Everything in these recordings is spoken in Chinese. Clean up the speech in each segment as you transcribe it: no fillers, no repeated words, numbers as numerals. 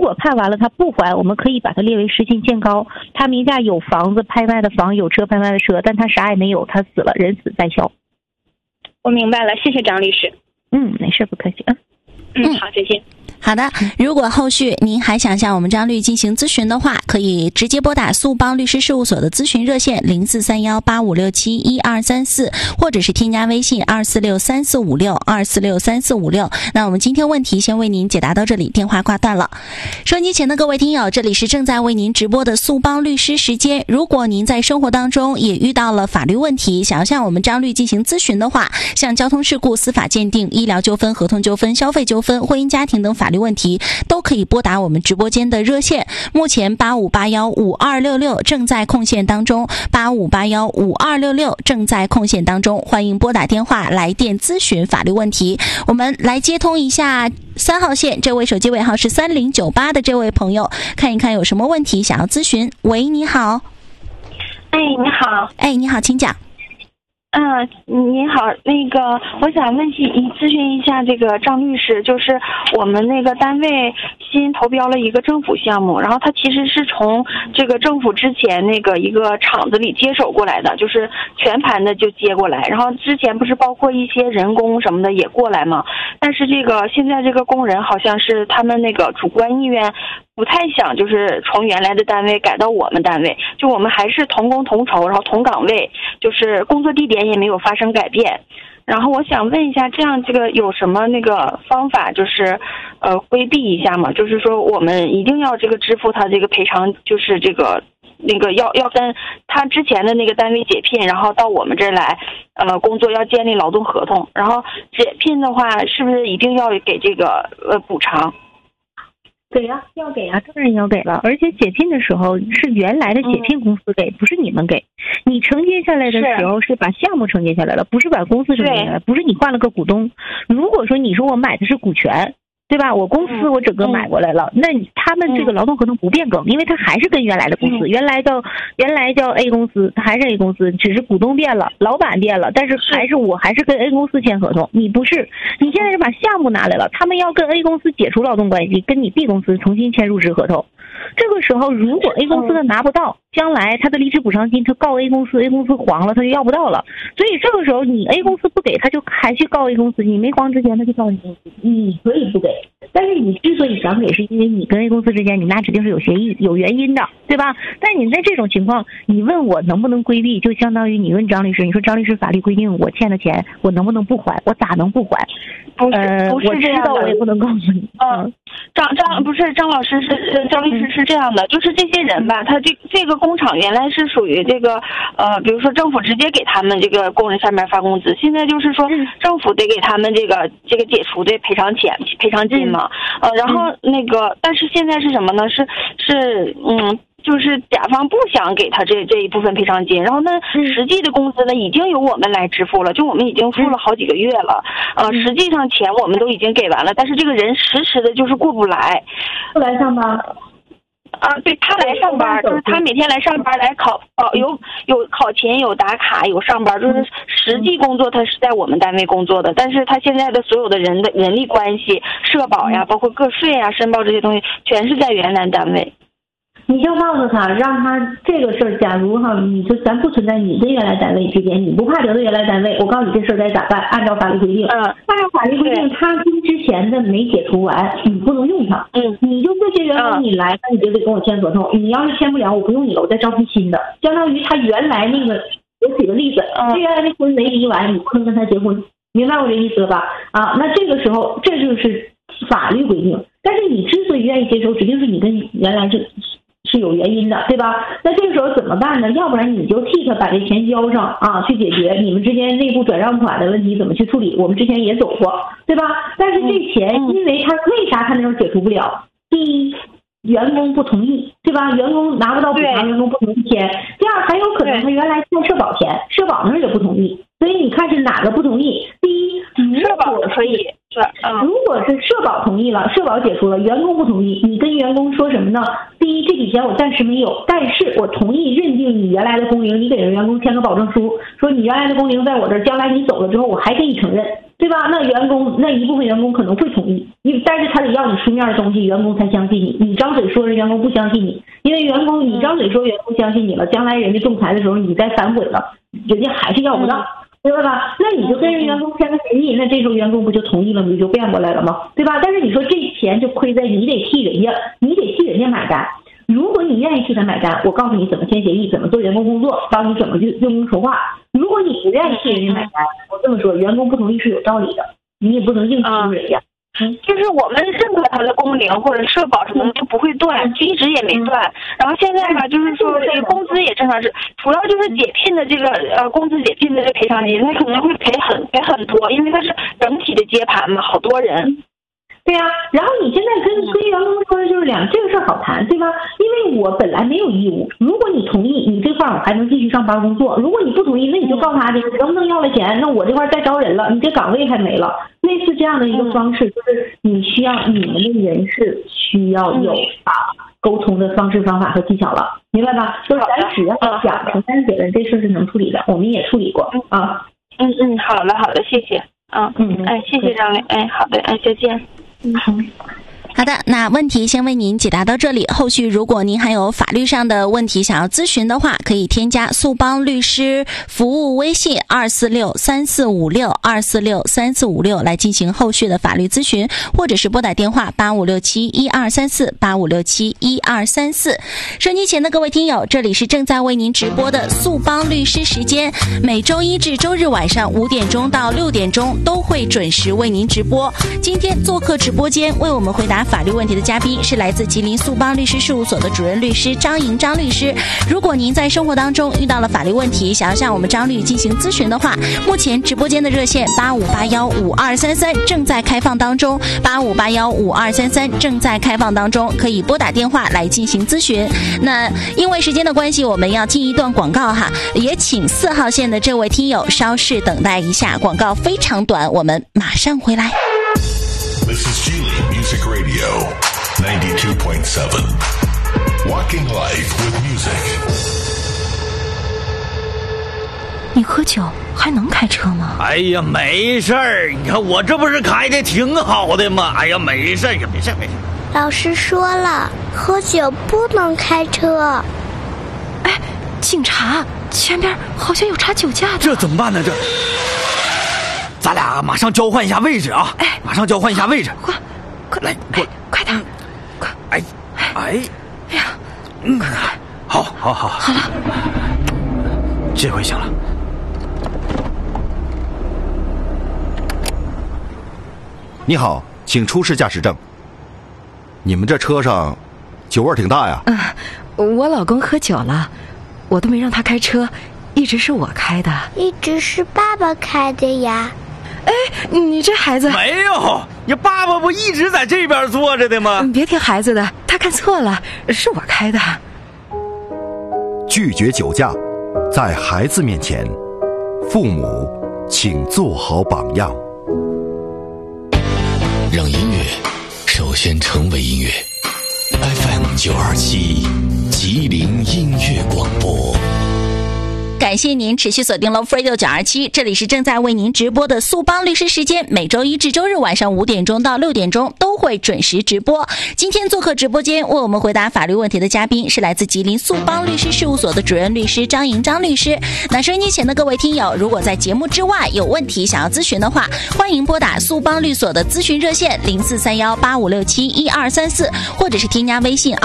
果判完了他不还，我们可以把他列为失信欠高。他名下有房子拍卖的房，有车拍卖的车，但他啥也没有，他死了，人死在校。 我明白了，谢谢张律师。 没事，不客气。 好，再见。 好的，如果后续您还想向我们张律进行咨询的话，可以直接拨打速邦律师事务所的咨询热线043185671234，或者是添加微信2463456，2463456。那我们今天问题先为您解答到这里，电话挂断了。收音机前的各位听友，这里是正在为您直播的速邦律师时间。如果您在生活当中也遇到了法律问题，想要向我们张律进行咨询的话，像交通事故、司法鉴定、医疗纠纷、合同纠纷、消费纠纷、婚姻家庭等法律问题，都可以拨打我们直播间的热线。目前85815266正在空线当中，85815266正在空线当中，欢迎拨打电话来电咨询法律问题。我们来接通一下3号线，这位手机尾号是3098的这位朋友，看一看有什么问题想要咨询。喂，你好。 你好。 你好，请讲。 您好，我想咨询一下这个张律师，就是我们那个单位新投标了一个政府项目，然后它其实是从这个政府之前一个厂子里接手过来的，就是全盘的就接过来，然后之前不是包括一些人工什么的也过来嘛，但是现在这个工人好像是他们主观意愿不太想就是从原来的单位改到我们单位，就我们还是同工同酬，然后同岗位，就是工作地点也没有发生改变。然后我想问一下，这样有什么方法，就是规避一下嘛？就是说我们一定要支付他赔偿，就是要跟他之前的单位解聘，然后到我们这儿来工作，要建立劳动合同。然后解聘的话，是不是一定要给补偿？ 给呀，要给呀，当然要给了。而且解聘的时候是原来的解聘公司给，不是你们给。你承接下来的时候是把项目承接下来了，不是把公司承接下来，不是你换了个股东。如果说你说我买的是股权，对吧？我公司我整个买过来了，那他们这个劳动合同不变更，因为他还是跟原来的公司，原来叫 A 公司，它还是 A 公司，只是股东变了，老板变了，但是我还是跟 A 公司签合同，你不是，你现在是把项目拿来了，他们要跟 A 公司解除劳动关系，跟你 B 公司重新签入职合同。这个时候如果 A 公司的拿不到，将来他的离职补偿金他告 A 公司， A 公司黄了他就要不到了，所以这个时候你 A 公司不给，他就还去告 A 公司，你没黄之前他就告 A 公司，你可以不给，但是你之所以想给，是因为你跟 A 公司之间你那指定是有协议有原因的，对吧？但你在这种情况，你问我能不能规避，就相当于你问张律师，你说张律师法律规定我欠的钱我能不能不还，我咋能不还？ 不是我知道我也不能告诉你。 张老师是张律师是这样的，就是这些人吧，他这个工厂原来是属于比如说政府直接给他们工人下面发工资，现在就是说政府得给他们这个解除的赔偿金嘛，然后但是现在是什么呢？就是甲方不想给他这一部分赔偿金，然后那实际的工资呢已经由我们来支付了，就我们已经付了好几个月了，实际上钱我们都已经给完了，但是这个人迟迟的就是过不来上班。 对，他来上班，就是他每天来上班来有考勤，有打卡，有上班，就是实际工作他是在我们单位工作的，但是他现在的所有的人力关系、社保呀，包括个税呀、申报这些东西，全是在原来单位。 你就告诉他，让他这个事儿，假如你说咱不存在你跟原来单位之间，你不怕得罪原来单位，我告诉你这事儿该咋办，按照法律规定。按照法律规定，他跟之前的没解除完，你不能用他。你就这些员工你来，那你就得跟我签合同。你要是签不了，我不用你了，我再招聘新的。相当于他原来我举个例子，他原来那婚没离完，你不能跟他结婚，明白我这意思了吧？那这个时候这就是法律规定。但是你之所以愿意接受，指定是你跟原来是有原因的，对吧？那这个时候怎么办呢？要不然你就替他把这钱交上去解决你们之间内部转让款的问题，怎么去处理？我们之前也走过，对吧？但是这钱，因为为啥他那时候解除不了？第一，员工不同意，对吧？员工拿不到补偿，员工不同意签。第二，还有可能他原来欠社保钱，社保那儿也不同意。所以你看是哪个不同意？第一， 社保可以。 如果是社保同意了，社保解除了，员工不同意，你跟员工说什么呢？第一，这笔钱我暂时没有，但是我同意认定你原来的工龄，你给人员工签个保证书，说你原来的工龄在我这儿，将来你走了之后我还给你承认，对吧？那一部分员工可能会同意，但是他得要你书面的东西，员工才相信你。你着员工不相信你，因为员工你张嘴说员工相信你了，将来人家仲裁的时候你再反悔了，人家还是要不到。对吧？那你就跟人员工签个协议，那这时候员工不就同意了吗？你就变过来了吗？对吧？但是你说这钱就亏在你得替人家买单。如果你愿意替他买单，我告诉你怎么签协议，怎么做员工工作，告诉你怎么用工筹划。如果你不愿意替人家买单，我这么说，员工不同意是有道理的，你也不能硬欺负人家。 就是我们认可他的工龄或者社保什么的就不会断，一直也没断。然后现在吧，就是说这个工资也正常是，主要就是解聘的这个工资解聘的这赔偿金，他可能会赔很多，因为他是整体的接盘嘛，好多人。 对呀，然后你现在跟员工说的就是这个事儿好谈，对吧？因为我本来没有义务，如果你同意，你这块我还能继续上班工作；如果你不同意，那你就告他去，能不能要了钱？那我这块再招人了，你这岗位还没了。类似这样的一个方式，就是你们的人事需要有沟通的方式方法和技巧了，明白吧？就是咱只要想承担责任，这事是能处理的，我们也处理过啊。 好的，谢谢。谢谢张磊。好的，再见。 好的，那问题先为您解答到这里。后续如果您还有法律上的问题想要咨询的话，可以添加速帮律师服务微信2463456来进行后续的法律咨询，或者是拨打电话8567123485671234。收音机前的各位听友，这里是正在为您直播的速帮律师时间，每周一至周日晚上5点钟到6点钟都会准时为您直播。今天做客直播间为我们回答法律问题的嘉宾是来自吉林速帮律师事务所的主任律师张莹张律师。如果您在生活当中遇到了法律问题，想要向我们张律进行咨询的话，目前直播间的热线85815233正在开放当中，85815233正在开放当中，可以拨打电话来进行咨询。那因为时间的关系，我们要进一段广告哈，也请4号线的这位听友稍事等待一下，广告非常短，我们马上回来。 This is Geely Music Radio 92.7. Walking life with music. 你喝酒还能开车吗？ 哎呀，没事儿，你看我这不是开的挺好的吗？哎呀，没事儿。 老师说了，喝酒不能开车。 哎，警察，前边好像有查酒驾的。 这怎么办呢？咱俩马上交换一下位置啊！马上交换一下位置。 快来， 快点，快！ 哎呀，好了，这回行了。 你好，请出示驾驶证。你们这车上酒味挺大呀。 我老公喝酒了，我都没让他开车，一直是我开的。 一直是爸爸开的呀。 哎，你这孩子。 没有，你爸爸不一直在这边坐着的吗？ 别听孩子的，他看错了，是我开的。 拒绝酒驾，在孩子面前，父母请做好榜样。 让音乐首先成为音乐。FM927吉林音乐广播。 感谢您持续锁定 Love Radio 927，这里是正在为您直播的速帮律师时间，每周一至周日晚上5点钟到6点钟都会准时直播。今天做客直播间为我们回答法律问题的嘉宾是来自吉林速帮律师事务所的主任律师张莹张律师。那收音机前的各位听友，如果在节目之外有问题想要咨询的话，欢迎拨打速帮律所的咨询热线043185671234，或者是添加微信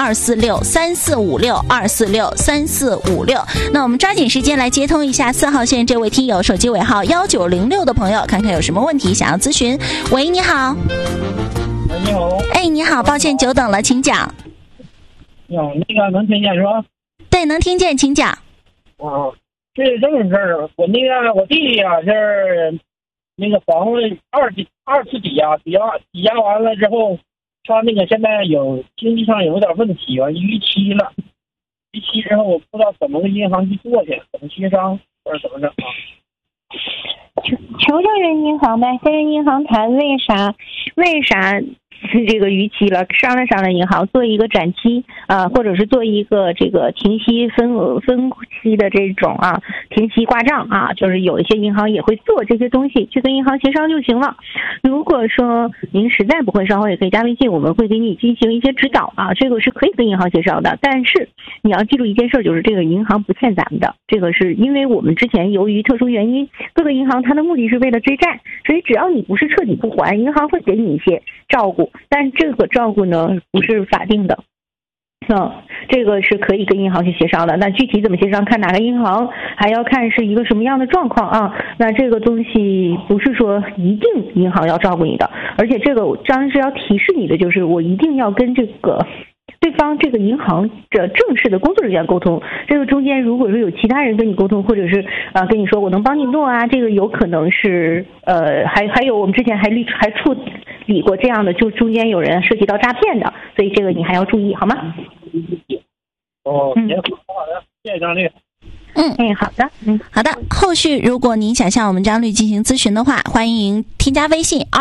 2463456。那我们抓紧时间来接通一下4号线这位听友手机尾号1906的朋友，看看有什么问题想要咨询。喂，你好。 你好。 你好，抱歉久等了，请讲。 那个能听见是吧？ 对，能听见，请讲。 是这么事儿，我弟弟啊，就是那个房子二次抵押完了之后，他那个现在有经济上有点问题啊，逾期了。逾期之后，我不知道怎么个银行去做去，怎么协商或者怎么整啊？ 求人银行呗，跟人银行谈为啥这个逾期了，商量银行做一个展期或者是做一个这个停息分期的这种停息挂账就是有一些银行也会做这些东西，去跟银行协商就行了。如果说您实在不会，稍后也可以加微信，我们会给你进行一些指导这个是可以跟银行协商的。但是你要记住一件事，就是这个银行不欠咱们的，这个是因为我们之前由于特殊原因，各个银行它的目的是为了追债，所以只要你不是彻底不还，银行会给你一些照顾，但这个照顾呢不是法定的。这个是可以跟银行去协商的，那具体怎么协商看哪个银行，还要看是一个什么样的状况那这个东西不是说一定银行要照顾你的，而且这个张律师要提示你的就是我一定要跟这个对方这个银行的正式的工作人员沟通，这个中间如果说有其他人跟你沟通，或者是跟你说我能帮你弄这个有可能是还有我们之前还处理过这样的，就中间有人涉及到诈骗的，所以这个你还要注意好吗？ 好的，谢谢张律。 好的， 好的。后续如果您想向我们张律进行咨询的话，欢迎添加微信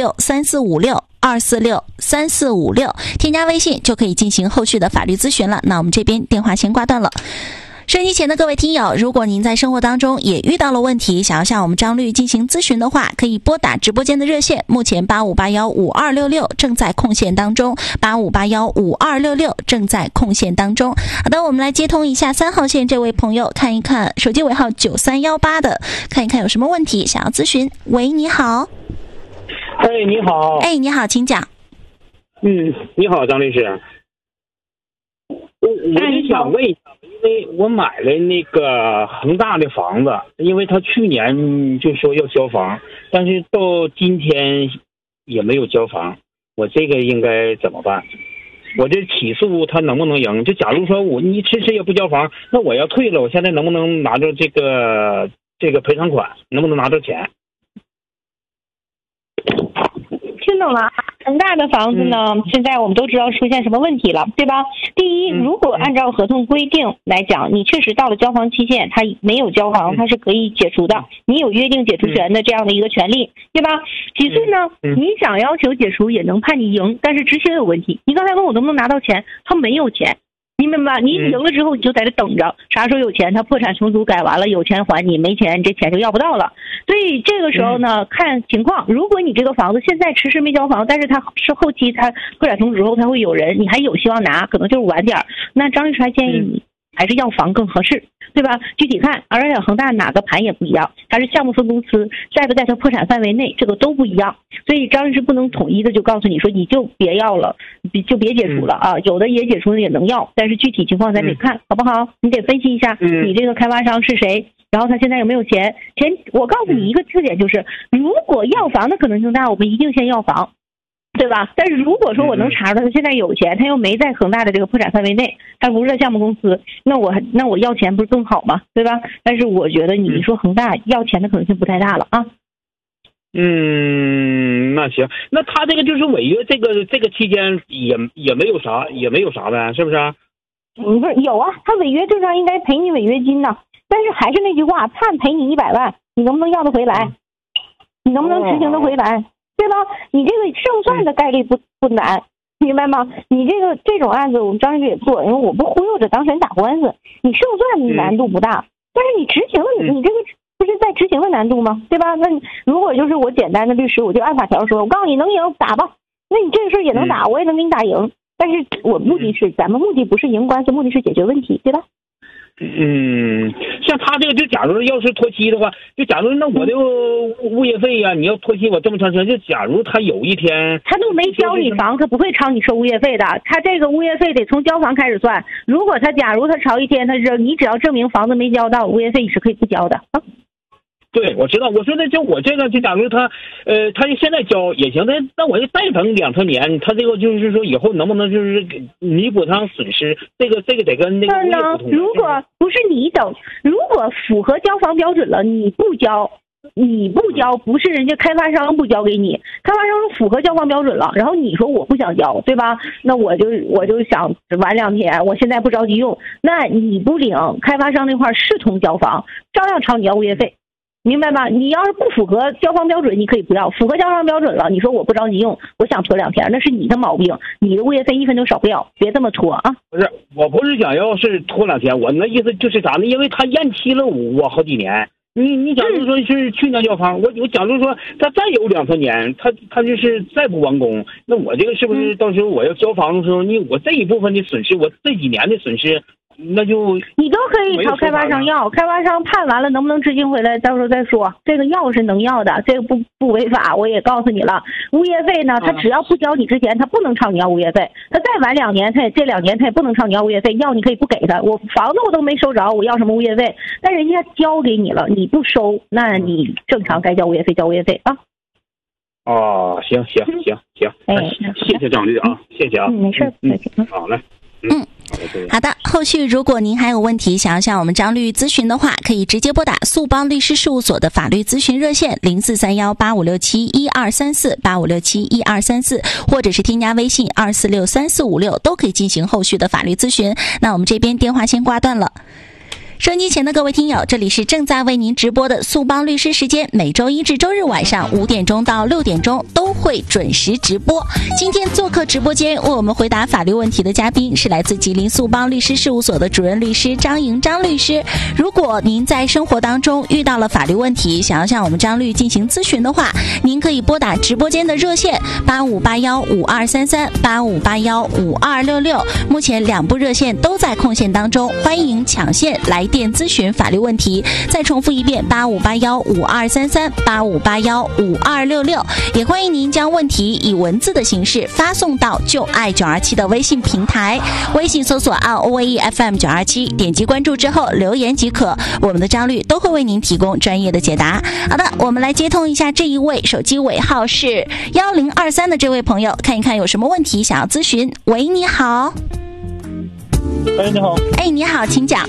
2463456，2463456，添加微信就可以进行后续的法律咨询了。那我们这边电话先挂断了。收音机前的各位听友，如果您在生活当中也遇到了问题，想要向我们张律进行咨询的话，可以拨打直播间的热线，目前85815266正在空线当中，85815266正在空线当中。好的，我们来接通一下3号线这位朋友，看一看手机尾号9318的，看一看有什么问题想要咨询。喂，你好。 你好。 你好，请讲。 你好，张律师。我就想问一下，因为我买了那个恒大的房子，因为他去年就说要交房，但是到今天也没有交房，我这个应该怎么办？我这起诉他能不能赢？就假如说你迟也不交房，那我要退了，我现在能不能拿着这个赔偿款？能不能拿着钱？ 听懂了。恒大的房子呢，现在我们都知道出现什么问题了，对吧？第一，如果按照合同规定来讲，你确实到了交房期限，他没有交房，他是可以解除的，你有约定解除权的这样的一个权利，对吧？起诉呢，你想要求解除也能判你赢，但是执行有问题。你刚才问我能不能拿到钱，他没有钱。你明白吧？你赢了之后，你就在这等着，啥时候有钱，他破产重组改完了，有钱还你，没钱这钱就要不到了。所以这个时候呢，看情况。如果你这个房子现在迟迟没交房，但是他是后期他破产重组之后他会有人，你还有希望拿，可能就是晚点，那张律师还建议你还是要房更合适，对吧？具体看，而且恒大哪个盘也不一样，它是项目分公司，在不在它破产范围内，这个都不一样。所以张律师不能统一的就告诉你说你就别要了，就别解除了有的也解除的也能要，但是具体情况咱得看，好不好？你得分析一下你这个开发商是谁，然后他现在有没有钱。我告诉你一个特点，就是如果要房的可能性大，我们一定先要房，对吧？但是如果说我能查出他现在有钱，他又没在恒大的这个破产范围内，他不是在项目公司，那我要钱不是更好吗？对吧？但是我觉得你说恒大要钱的可能性不太大了那行，那他这个就是违约这个期间也没有啥呗，是不是？ 不是有啊，他违约正常应该赔你违约金呢，但是还是那句话，判赔你100万，你能不能要得回来？你能不能执行得回来？对吧？你这个胜算的概率不难，明白吗？你这种案子我们张律师也做，因为我不忽悠着当事人打官司，你胜算难度不大，但是你执行了，你这个不是在执行的难度吗？对吧？那如果就是我简单的律师，我就按法条说，我告诉你能赢打吧，那你这个事儿也能打，我也能给你打赢，但是我目的是咱们目的不是赢官司，目的是解决问题，对吧？ 像他这个，就假如要是拖期的话，就假如那我的物业费呀，你要拖期我这么长时间，就假如他有一天他都没交你房，他不会超你收物业费的，他这个物业费得从交房开始算。如果假如他超一天，你只要证明房子没交到，物业费你是可以不交的对，我知道。我说的就我这个，就假如他现在交也行，那我就再等2-3年，他这个就是说以后能不能就是弥补上损失？这个得跟那个物业沟通。 如果不是你等，如果符合交房标准了，你不交，不是人家开发商不交给你，开发商符合交房标准了，然后你说我不想交，对吧？那我就想晚2天，我现在不着急用，那你不领，开发商那块视同交房，照样朝你要物业费。 明白吧？你要是不符合交房标准，你可以不要；符合交房标准了，你说我不着急用，我想拖2天，那是你的毛病，你的物业费1分都少不了，别这么拖啊！ 不是，我不是想要是拖2天，我那意思就是啥呢？因为他延期了我好几年。你假如说是去年交房，我假如说他再有2、3年，他就是再不完工，那我这个是不是到时候我要交房的时候，我这一部分的损失，我这几年的损失，那就你都可以朝开发商要，开发商判完了能不能执行回来，到时候再说。这个要是能要的，这个不违法，我也告诉你了。物业费呢，他只要不交你之前，他不能朝你要物业费。他再晚2年，这2年他也不能朝你要物业费，要你可以不给他。我房子我都没收着，我要什么物业费？但人家交给你了，你不收，那你正常该交物业费交物业费啊。 哦，行，谢谢张律啊，谢谢啊， 没事， 好嘞， 好的，后续如果您还有问题想要向我们张律咨询的话，可以直接拨打速邦律师事务所的法律咨询热线04318567123485671234，或者是添加微信2463456，都可以进行后续的法律咨询。那我们这边电话先挂断了。收音机前的各位听友，这里是正在为您直播的速邦律师时间，每周一至周日晚上5点钟到6点钟都会准时直播。今天做客直播间为我们回答法律问题的嘉宾是来自吉林速邦律师事务所的主任律师张莹张律师。如果您在生活当中遇到了法律问题，想要向我们张律进行咨询的话，您可以拨打直播间的热线8581523385815266，目前2部热线都在空线当中，欢迎抢线来电咨询法律问题。再重复一遍8581523385815266，也欢迎您将问题以文字的形式发送到就爱927的微信平台，微信搜索ROAEFM927，点击关注之后留言即可，我们的张律都会为您提供专业的解答。好的，我们来接通一下这一位手机尾号是1023的这位朋友，看一看有什么问题想要咨询。喂，你好。 你好。 你好，请讲。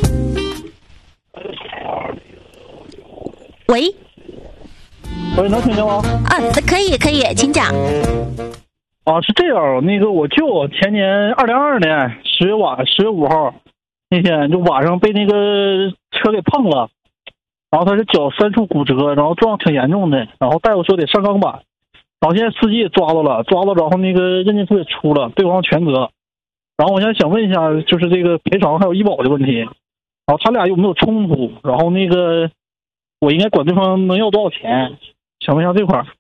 喂， 能听见吗？ 可以，请讲。 是这样，我舅前年2022年10月5号那天就晚上被那个车给碰了，然后他是脚3处骨折，然后撞挺严重的，然后大夫说得上钢板，然后现在司机也抓到了，然后那个认定书也出了，对方全责。然后我现在想问一下，就是这个赔偿还有医保的问题，然后他俩有没有冲突？然后我应该管对方能要多少钱？想问一下这块儿。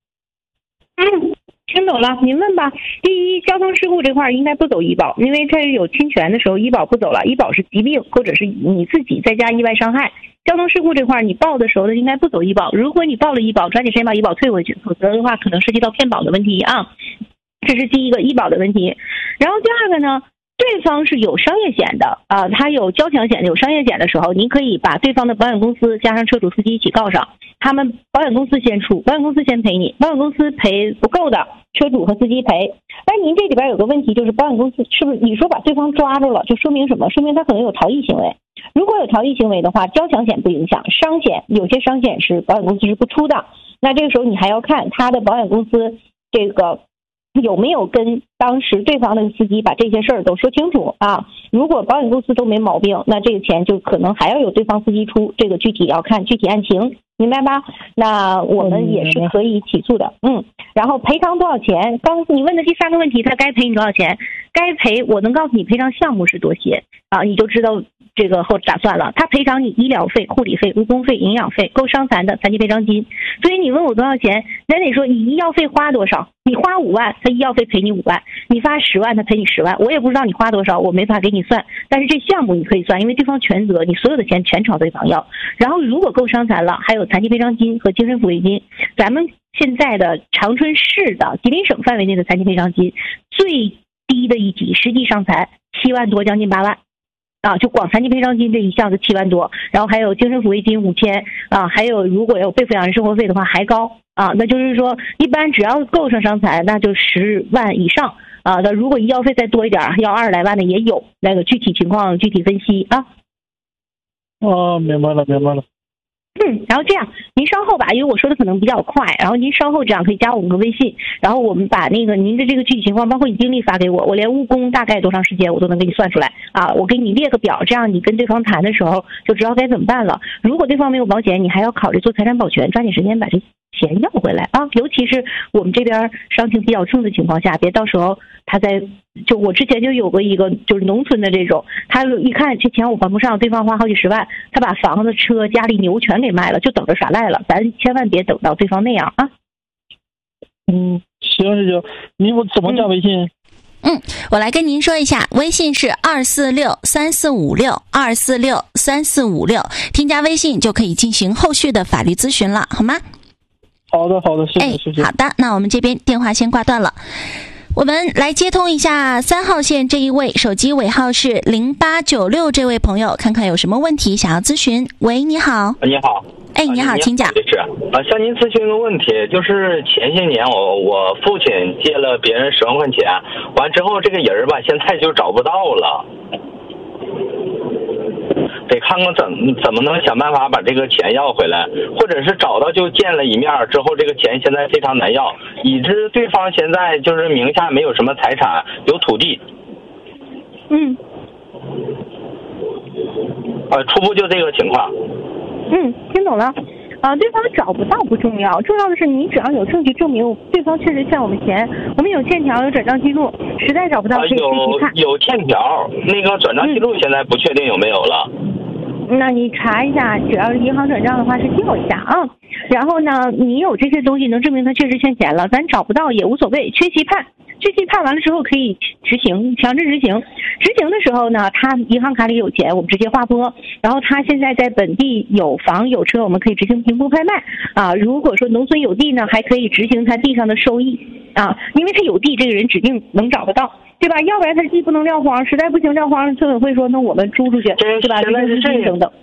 听懂了，您问吧。第一，交通事故这块应该不走医保，因为它有侵权的时候，医保不走了，医保是疾病或者是你自己再加意外伤害。交通事故这块你报的时候呢，应该不走医保。如果你报了医保，抓紧时间把医保退回去，否则的话可能涉及到骗保的问题啊。这是第一个医保的问题。然后第二个呢，对方是有商业险的他有交强险有商业险的时候，您可以把对方的保险公司加上车主司机一起告上，他们保险公司先出，保险公司先赔你，保险公司赔不够的，车主和司机赔。但您这里边有个问题，就是保险公司是不是你说把对方抓住了，就说明什么？说明他可能有逃逸行为。如果有逃逸行为的话，交强险不影响，商险有些商险是保险公司是不出的，那这个时候你还要看他的保险公司这个有没有跟当时对方的司机把这些事儿都说清楚啊？如果保险公司都没毛病，那这个钱就可能还要有对方司机出，这个具体要看具体案情，明白吧？那我们也是可以起诉的。然后赔偿多少钱？刚你问的第3个问题，他该赔你多少钱？该赔我能告诉你赔偿项目是多些啊，你就知道这个后打算了。他赔偿你医疗费、护理费、误工费、营养费，够伤残的残疾赔偿金。所以你问我多少钱，咱得说你医药费花多少。你花5万，他医药费赔你5万；你发10万，他赔你10万。我也不知道你花多少，我没法给你算。但是这项目你可以算，因为对方全责，你所有的钱全朝对方要。然后如果够伤残了，还有残疾赔偿金和精神抚慰金。咱们现在的长春市的吉林省范围内的残疾赔偿金，最低的一级实际伤残7万多，将近8万。就光残疾赔偿金这一项是7万多，然后还有精神抚慰金5000还有如果有被抚养人生活费的话还高那就是说一般只要够上伤残，那就10万以上那如果医药费再多一点，要20来万的也有，那个具体情况具体分析啊。 明白了。 然后这样，您稍后吧，因为我说的可能比较快，然后您稍后这样可以加我们个微信，然后我们把那个您的这个具体情况，包括你经历发给我，我连误工大概多长时间我都能给你算出来啊，我给你列个表，这样你跟对方谈的时候就知道该怎么办了。如果对方没有保险，你还要考虑做财产保全，抓紧时间把这钱要回来啊！尤其是我们这边伤情比较重的情况下，别到时候他就我之前就有过一个就是农村的这种，他一看这钱我还不上，对方花好几十万，他把房子、车、家里牛全给卖了，就等着耍赖了。咱千万别等到对方那样啊！ 行，你我怎么加微信？ 我来跟您说一下，微信是2463456，2463456，添加微信就可以进行后续的法律咨询了，好吗？ 好的，谢谢。 好的，那我们这边电话先挂断了。我们来接通一下3号线这一位，手机尾号是0896这位朋友，看看有什么问题想要咨询。喂，你好。 你好。 你好，请讲。 向您咨询个问题，就是前些年我父亲借了别人10万块钱，完之后这个人吧，现在就找不到了。得看看怎么能想办法把这个钱要回来，或者是找到就见了一面之后，这个钱现在非常难要，以致对方现在就是名下没有什么财产，有土地。初步就这个情况。 听懂了。对方找不到不重要，重要的是你只要有证据证明对方确实欠我们钱，我们有欠条有转账记录，实在找不到可以自己看。 有欠条，那个转账记录现在不确定有没有了。 那你查一下，只要是银行转账的话是调一下啊。然后呢，你有这些东西能证明他确实欠钱了，咱找不到也无所谓，缺席判。缺席判完了之后可以执行，强制执行。执行的时候呢，他银行卡里有钱，我们直接划拨。然后他现在在本地有房有车，我们可以执行平铺拍卖啊。如果说农村有地呢，还可以执行他地上的收益啊，因为他有地，这个人指定能找得到，对吧？要不然他地不能撂荒，实在不行撂荒，村委会说那我们租出去，对吧？ 现在是这等等。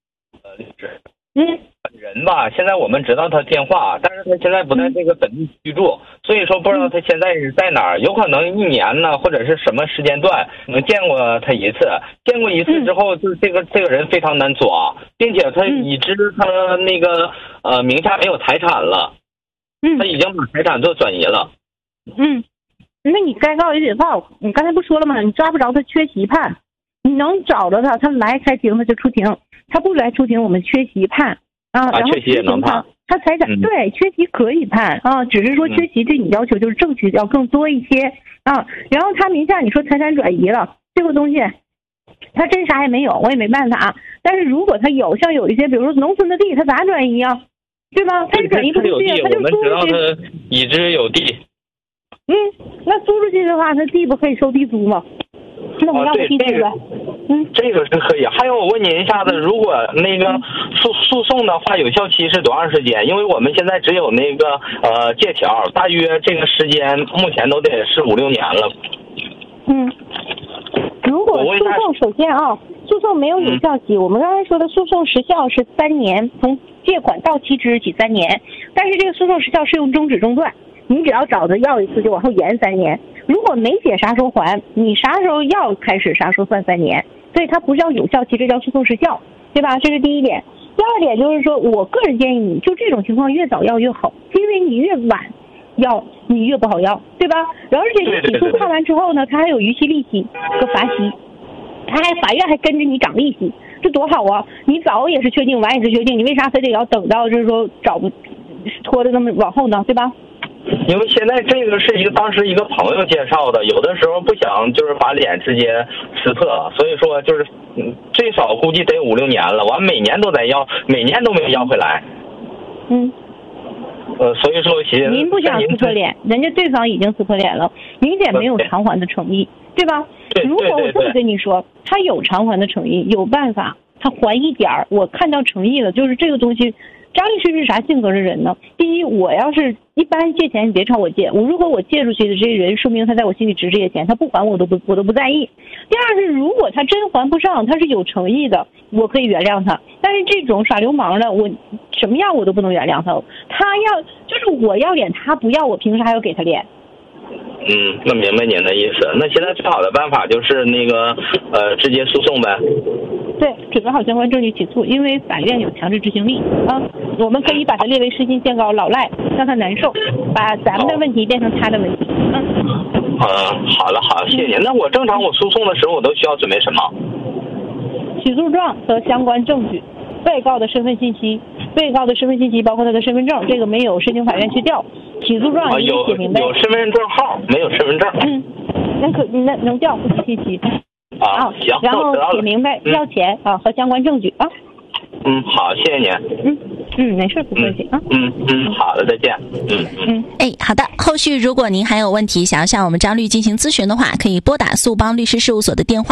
人吧，现在我们知道他电话，但是他现在不在这个本地居住，所以说不知道他现在是在哪儿。有可能1年呢，或者是什么时间段能见过他一次，见过一次之后，就是这个人非常难抓，并且他已知他那个名下没有财产了，他已经把财产做转移了。 那你该告也得告，你刚才不说了吗？你抓不着他缺席判，你能找着他，他来开庭他就出庭，他不来出庭我们缺席判。然后缺席也能判， 他财产对缺席可以判啊，只是说缺席对你要求就是证据要更多一些啊。然后他名下你说财产转移了，这个东西他真啥也没有，我也没办法。但是如果他有，像有一些比如说农村的地，他咋转移啊？对吧？他转移不出去，他就租出去。 他已知有地。 那租出去的话，他地不可以收地租吗？那我要地租呗。 这个是可以。还有我问您一下子，如果那个诉讼的话，有效期是多长时间？因为我们现在只有那个借条，大约这个时间目前都得是5-6年了。 如果诉讼首先诉讼没有有效期，我们刚才说的诉讼时效是3年，从借款到期之日起3年，但是这个诉讼时效是用终止中断，你只要找着要一次就往后延3年。如果没写啥时候还，你啥时候要开始啥时候算3年，所以它不叫有效期，这叫诉讼时效，对吧？这是第一点。第二点就是说，我个人建议你就这种情况越早要越好，因为你越晚要你越不好要，对吧？然后而且你起诉判完之后呢，它还有逾期利息和罚息，法院还跟着你涨利息，这多好啊！你早也是确定，晚也是确定，你为啥非得要等到就是说找不拖着那么往后呢，对吧？ 因为现在这个是当时一个朋友介绍的，有的时候不想就是把脸直接撕破，所以说就是最少估计得有5-6年了，完每年都在要，每年都没要回来。所以说您不想撕破脸，人家对方已经撕破脸了，明显没有偿还的诚意，对吧？如果我这么跟你说，他有偿还的诚意，有办法，他还一点儿，我看到诚意了，就是这个东西。张律师是啥性格的人呢？第一，我要是一般借钱，你别朝我借。如果我借出去的这些人，说明他在我心里值这些钱，他不还我都不在意。第二是，如果他真还不上，他是有诚意的，我可以原谅他。但是这种耍流氓的，我什么样我都不能原谅他。他要就是我要脸，他不要，我凭啥要给他脸？ 那明白您的意思。那现在最好的办法就是那个直接诉讼呗。 对，准备好相关证据起诉，因为法院有强制执行力啊。我们可以把它列为失心见高、老赖，让他难受，把咱们的问题变成他的问题。 好了，谢谢您。那我正常我诉讼的时候，我都需要准备什么？ 起诉状和相关证据，被告的身份信息，包括他的身份证，这个没有申请法院去调。起诉状也写明白。 有身份证号，没有身份证。 那能调户口信息。 行， 然后写明白要钱和相关证据啊。 好，谢谢您。 没事，不客气啊。 好的，再见。 好的。后续如果您还有问题想要向我们张律进行咨询的话，可以拨打速邦律师事务所的电话